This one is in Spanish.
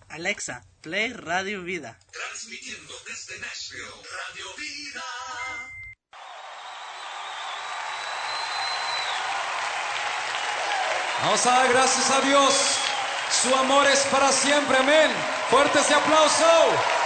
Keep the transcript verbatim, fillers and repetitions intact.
Alexa, play Radio Vida. Transmitiendo desde Nashville, Radio Vida. Vamos a dar gracias a Dios. Su amor es para siempre, amén. Fuerte ese aplauso.